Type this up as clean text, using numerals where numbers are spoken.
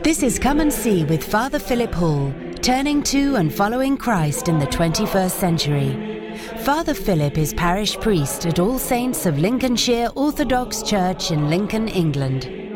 This is Come and See with Father Philip Hall, turning to and following Christ in the 21st century. Father Philip is parish priest at All Saints of Lincolnshire Orthodox Church in Lincoln, England.